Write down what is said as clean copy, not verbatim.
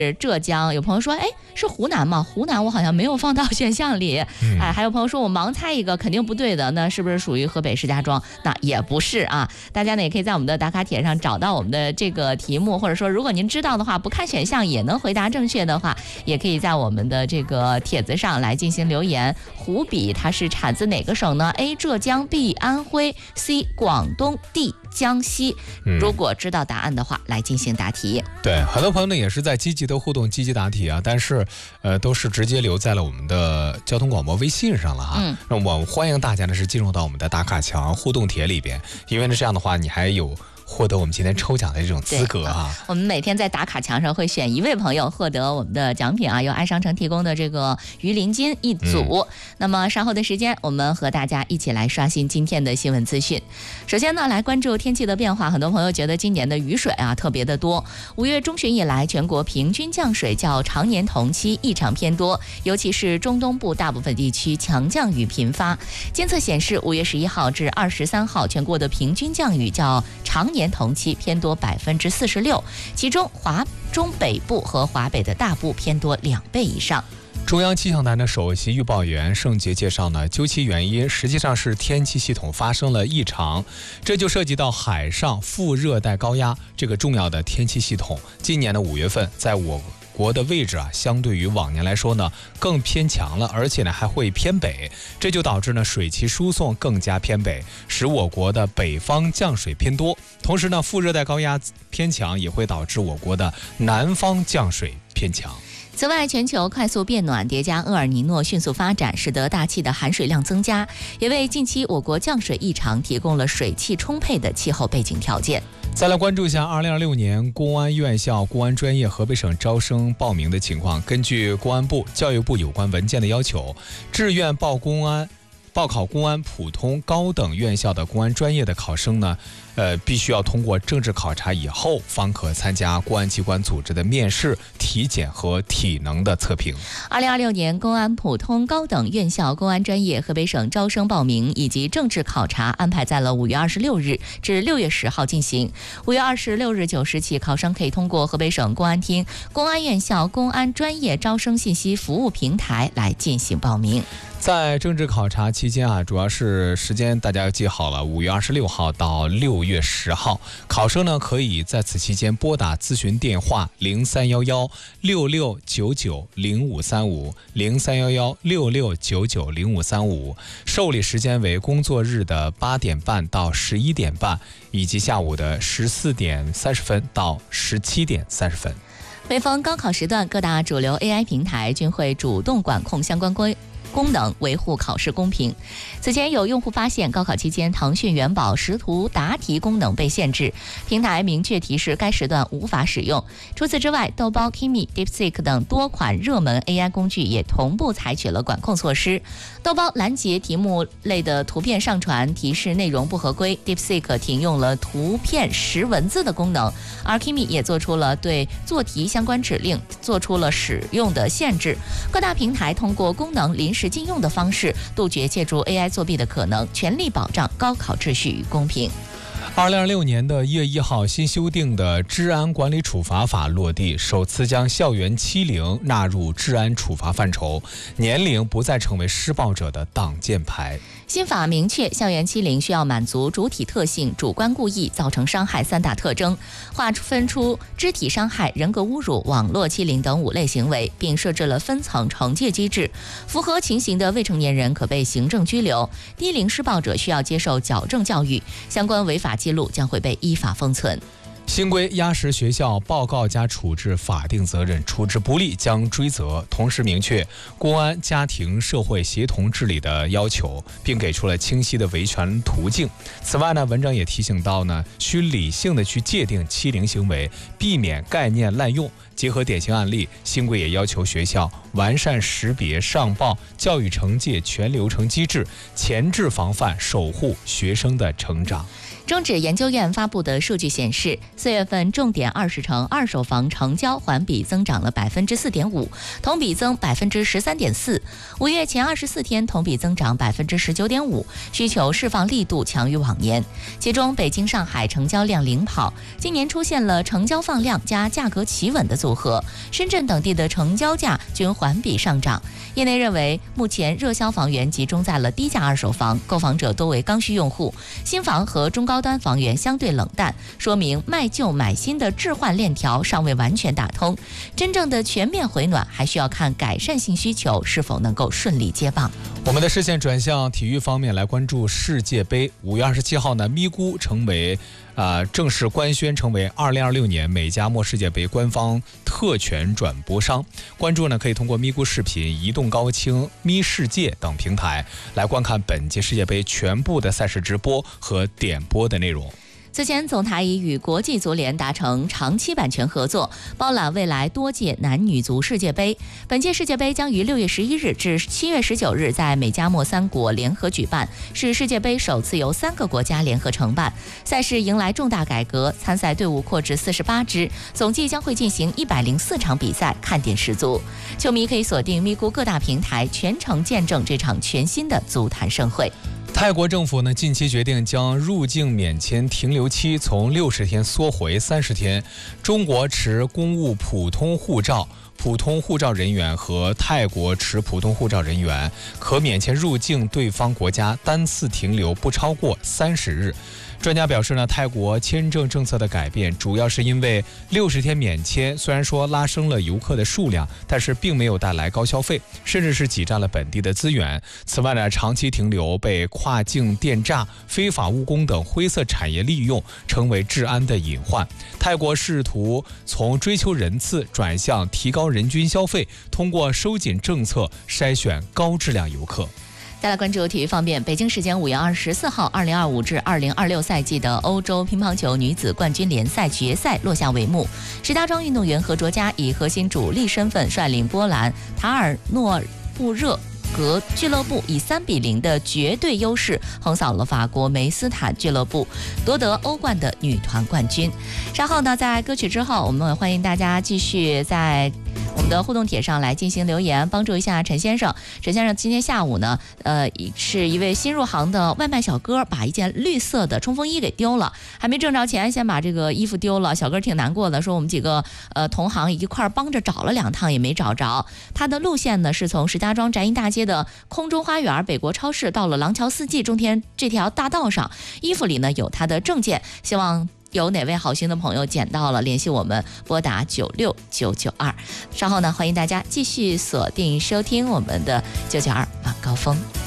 浙江，有朋友说，哎，是湖南吗？湖南我好像没有放到选项里。哎，还有朋友说我盲猜一个，肯定不对的，那是不是属于河北石家庄？那也不是啊。大家呢也可以在我们的打卡帖上找到我们的这个题目，或者说如果您知道的话，不看选项也能回答正确的话，也可以在我们的这个帖子上来进行留言。湖笔它是产自哪个省呢？ A 浙江， B 安徽， C 广东， D 江西。如果知道答案的话，来进行答题。 对，很多朋友呢也是在积极的互动、积极答题啊，但是都是直接留在了我们的交通广播微信上了哈。那我欢迎大家呢是进入到我们的打卡墙互动帖里边，因为呢这样的话你还有获得我们今天抽奖的这种资格啊！ 我们每天在打卡墙上会选一位朋友获得我们的奖品啊，由爱商城提供的这个鱼鳞金一组。那么稍后的时间，我们和大家一起来刷新今天的新闻资讯。首先呢，来关注天气的变化。很多朋友觉得今年的雨水啊特别的多。5月中旬以来，全国平均降水较常年同期异常偏多，尤其是中东部大部分地区强降雨频发。监测显示，5月11号至23号，全国的平均降雨较常年同期偏多46%，其中华中北部和华北的大部偏多2倍以上。 中央气象台的首席预报员盛杰介绍呢，究其原因，实际上是天气系统发生了异常，这就涉及到海上副热带高压这个重要的天气系统。今年的5月份，在我国的位置啊，相对于往年来说呢，更偏强了，而且呢还会偏北，这就导致呢水汽输送更加偏北，使我国的北方降水偏多。同时呢，副热带高压偏强也会导致我国的南方降水偏强。 此外，全球快速变暖叠加厄尔尼诺迅速发展，使得大气的含水量增加，也为近期我国降水异常提供了水汽充沛的气候背景条件。 再来关注一下2026年公安院校公安专业河北省招生报名的情况。根据公安部、教育部有关文件的要求，志愿报考公安普通高等院校的公安专业的考生呢，必须要通过政治考察以后，方可参加公安机关组织的面试、体检和体能的测评。 2026年公安普通高等院校公安专业河北省招生报名以及政治考察安排在了5月26日至6月10号进行。5月26日9时起，考生可以通过河北省公安厅公安院校公安专业招生信息服务平台来进行报名。 在政治考察期间啊，主要是时间大家要记好了，5月26号到6月10号，考生呢可以在此期间拨打咨询电话0311669535，0311669535，受理时间为工作日的8点半到11点半，以及下午的14点30分到17点30分。 每逢高考时段，各大主流 AI 平台均会主动管控相关功能，维护考试公平。此前有用户发现，高考期间腾讯元宝识图答题功能被限制，平台明确提示该时段无法使用。除此之外，豆包、Kimi、DeepSeek 等多款热门 AI 工具也同步采取了管控措施。豆包拦截题目类的图片上传提示内容不合规， DeepSeek 停用了图片识文字的功能，而 Kimi 也做出了对做题相关指令做出了使用的限制。各大平台通过功能临时禁用的方式，杜绝借助 AI 作弊的可能，全力保障高考秩序与公平。 2026年的1月1号，新修订的治安管理处罚法落地，首次将校园欺凌纳入治安处罚范畴，年龄不再成为施暴者的挡箭牌。 新法明确，校园欺凌需要满足主体特性、主观故意造成伤害3大特征，划分出肢体伤害、人格侮辱、网络欺凌等5类行为，并设置了分层惩戒机制。符合情形的未成年人可被行政拘留，低龄施暴者需要接受矫正教育，相关违法记录将会被依法封存。 新规压实学校报告加处置法定责任，处置不力将追责，同时明确公安、家庭、社会协同治理的要求，并给出了清晰的维权途径。此外呢，文章也提醒到呢，需理性的去界定欺凌行为，避免概念滥用。结合典型案例，新规也要求学校完善识别、上报、教育惩戒全流程机制，前置防范，守护学生的成长。 中指研究院发布的数据显示，4月份重点20城二手房成交环比增长了4.5%，同比增13.4%。5月前24天同比增长19.5%，需求释放力度强于往年。其中，北京、上海成交量领跑，今年出现了成交放量加价格企稳的组如何。深圳等地的成交价均环比上涨。业内认为，目前热销房源集中在了低价二手房，购房者多为刚需用户，新房和中高端房源相对冷淡，说明卖旧买新的置换链条尚未完全打通。真正的全面回暖，还需要看改善性需求是否能够顺利接棒。 我们的视线转向体育方面，来关注世界杯。5月27号呢，咪咕成为正式官宣成为2026年美加墨世界杯官方特权转播商。关注呢可以通过咪咕视频、移动高清、咪世界等平台来观看本届世界杯全部的赛事直播和点播的内容。 此前，总台已与国际足联达成长期版权合作，包揽未来多届男女足世界杯。本届世界杯将于6月11日至7月19日在美加墨3国联合举办，是世界杯首次由3个国家联合承办。赛事迎来重大改革，参赛队伍扩至48支，总计将会进行104场比赛，看点十足。球迷可以锁定咪咕各大平台，全程见证这场全新的足坛盛会。 泰国政府呢近期决定将入境免签停留期从60天缩回30天。中国持公务普通护照人员和泰国持普通护照人员可免签入境对方国家，单次停留不超过30日。专家表示呢，泰国签证政策的改变主要是因为60天免签虽然说拉升了游客的数量，但是并没有带来高消费，甚至是挤占了本地的资源。此外呢，长期停留被跨境电诈、非法务工等灰色产业利用，成为治安的隐患。泰国试图从追求人次转向提高人均消费，通过收紧政策筛选高质量游客。 再来关注体育方面，北京时间5月24号，2025至2026赛季的欧洲乒乓球女子冠军联赛决赛落下帷幕。石家庄运动员何卓佳以核心主力身份率领波兰塔尔诺布热格俱乐部以3-0的绝对优势横扫了法国梅斯坦俱乐部，夺得欧冠的女团冠军。稍后呢，在歌曲之后，我们也欢迎大家继续在我们的互动帖上来进行留言，帮助一下陈先生。陈先生今天下午呢，是一位新入行的外卖小哥，把一件绿色的冲锋衣给丢了，还没挣着钱，先把这个衣服丢了。小哥挺难过的，说我们几个同行一块帮着找了2趟也没找着。他的路线呢是从石家庄宅阴大街的空中花园、北国超市到了廊桥四季中天这条大道上，衣服里呢有他的证件，希望有哪位好心的朋友捡到了，联系我们，拨打96992。稍后呢，欢迎大家继续锁定收听我们的992晚高峰。